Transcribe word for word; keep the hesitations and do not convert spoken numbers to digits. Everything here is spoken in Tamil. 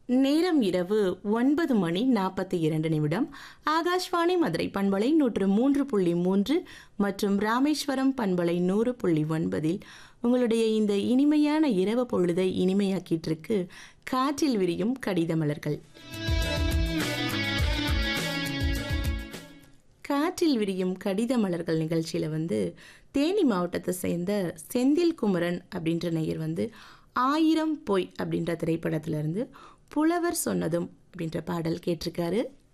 நேரம் இரவு ஒன்பது மணி நாற்பத்தி இரண்டு நிமிடம். ஆகாஷ்வாணி மதுரை பண்பலை நூற்று மூன்று புள்ளி மூன்று மற்றும் ராமேஸ்வரம் பண்பலை நூறு புள்ளி ஒன்பதில் உங்களுடைய இந்த இனிமையான இரவு பொழுதை இனிமையாக்கிட்டு இருக்கு காற்றில் விரியும் கடித மலர்கள். காற்றில் விரியும் கடித மலர்கள் நிகழ்ச்சியில் வந்து தேனி மாவட்டத்தை சேர்ந்த செந்தில் குமரன் அப்படின்ற நேயர் வந்து ஆயிரம் பொய் அப்படின்ற திரைப்படத்திலிருந்து புலவர் சொன்னதும் அப்படின்ற பாடல் கேட்டிருக்காரு.